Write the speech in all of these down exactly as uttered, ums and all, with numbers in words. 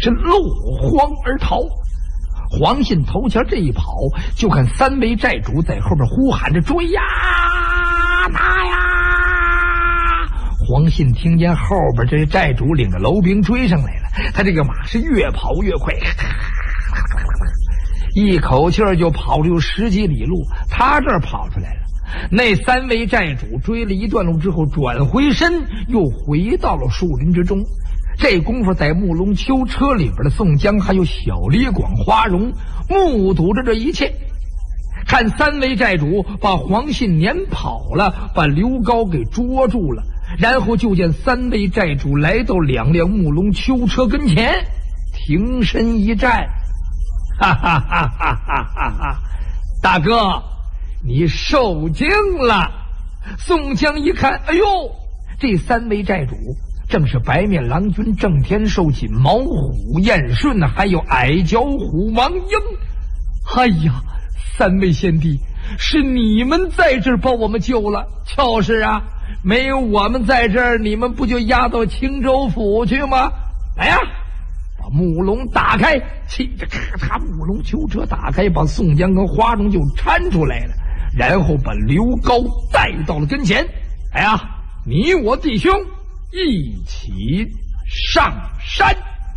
是落荒而逃。黄信头前这一跑，就看三位寨主在后边呼喊着追呀打呀。黄信听见后边这寨主领着楼兵追上来了，他这个马是越跑越快，一口气儿就跑了有十几里路。他这儿跑出来了，那三位寨主追了一段路之后，转回身又回到了树林之中。这功夫在木龙囚车里边的宋江还有小李广、花荣目睹着这一切，看三位寨主把黄信撵跑了，把刘高给捉住了，然后就见三位寨主来到两辆木龙囚车跟前，停身一站。哈哈哈哈哈哈哈！大哥，你受惊了。宋江一看，哎呦，这三位寨主正是白面郎君郑天寿、锦毛虎燕顺，还有矮脚虎王英。哎呀，三位贤弟，是你们在这儿把我们救了。就是啊，没有我们在这儿，你们不就押到青州府去吗？来呀，把木笼打开。气着咔嚓，木笼囚车打开，把宋江跟花荣就搀出来了，然后把刘高带到了跟前。来呀，你我弟兄一起上山。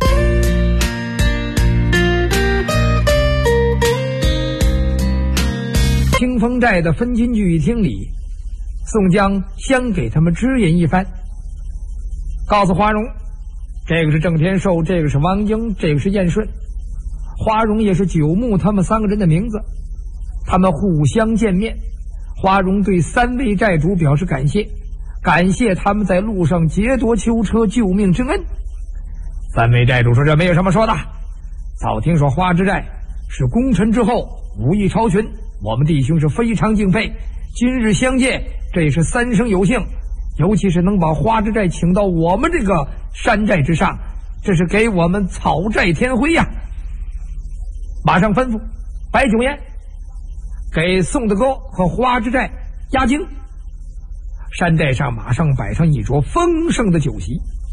清风寨的分金聚义厅里，宋江先给他们指引一番，告诉花荣，这个是郑天寿，这个是王英，这个是燕顺。花荣也是九牧他们三个人的名字。他们互相见面，花荣对三位寨主表示感谢，感谢他们在路上劫夺囚车救命之恩。三位寨主说，这没有什么说的，早听说花之寨是功臣之后，武艺超群，我们弟兄是非常敬佩，今日相见，这也是三生有幸，尤其是能把花之寨请到我们这个山寨之上，这是给我们草寨添辉呀。马上吩咐摆酒宴，给宋大哥和花之寨压惊。山寨上马上摆上一桌丰盛的酒席。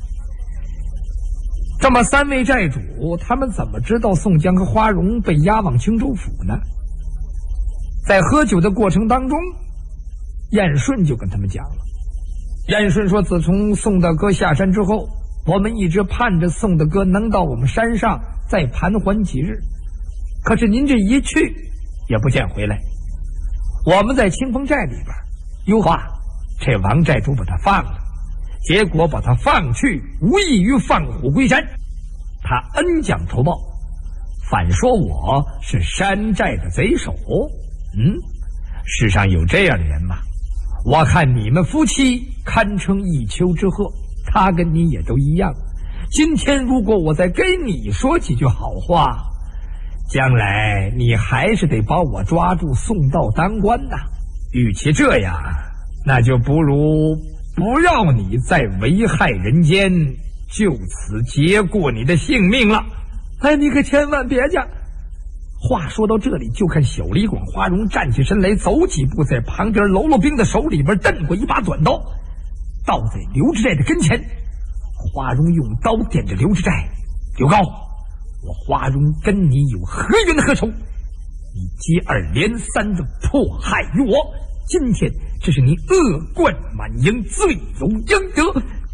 这么三位寨主他们怎么知道宋江和花荣被押往青州府呢？在喝酒的过程当中，燕顺就跟他们讲了。燕顺说，自从宋大哥下山之后，我们一直盼着宋大哥能到我们山上再盘桓几日，可是您这一去也不见回来。我们在清风寨里边有话，这王寨主把他放了，结果把他放去无异于放虎归山，他恩将仇报，反说我是山寨的贼首。嗯，世上有这样的人吗？我看你们夫妻堪称一丘之貉，他跟你也都一样。今天如果我再跟你说几句好话，将来你还是得把我抓住送到当官呐。与其这样，那就不如不要你再危害人间，就此结过你的性命了。哎，你可千万别讲。话说到这里，就看小李广、花荣站起身来，走几步，在旁边喽啰兵的手里边蹬过一把短刀，倒在刘知寨的跟前。花荣用刀点着刘知寨，刘高，我花荣跟你有何冤何仇？你接二连三的迫害于我，今天这是你恶贯满盈，罪有应得。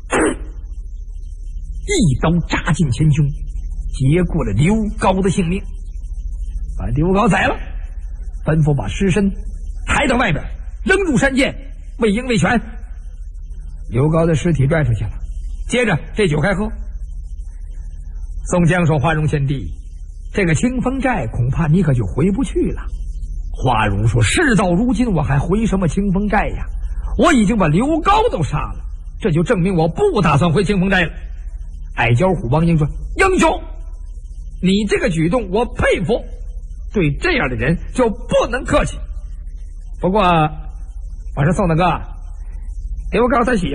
一刀扎进前胸，结过了刘高的性命，把刘高宰了，吩咐把尸身抬到外边，扔入山涧，为鹰为犬。刘高的尸体拽出去了，接着这酒开喝。宋江说，花荣贤弟，这个清风寨恐怕你可就回不去了。花荣说，事到如今我还回什么清风寨呀？我已经把刘高都杀了，这就证明我不打算回清风寨了。矮脚虎王英说，英雄，你这个举动我佩服，对这样的人就不能客气。不过我说，宋大哥，刘高他媳